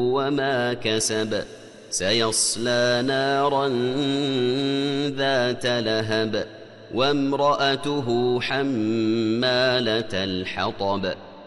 وما كسب سيصلى نارا ذات لهب وامرأته حمالة الحطب